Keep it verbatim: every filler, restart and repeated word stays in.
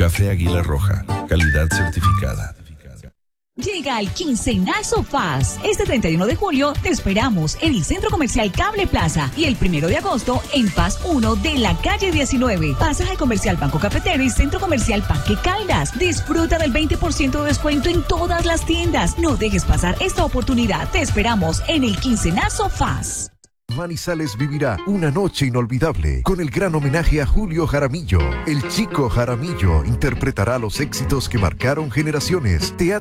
Café Águila Roja, calidad certificada. Llega el quincenazo Faz. Este treinta y uno de julio te esperamos en el Centro Comercial Cable Plaza y el primero de agosto en Faz uno de la calle diecinueve. Pasaje comercial Banco Cafetero y Centro Comercial Parque Caldas. Disfruta del veinte por ciento de descuento en todas las tiendas. No dejes pasar esta oportunidad. Te esperamos en el quincenazo Faz. Manizales vivirá una noche inolvidable con el gran homenaje a Julio Jaramillo. El Chico Jaramillo interpretará los éxitos que marcaron generaciones. Teatro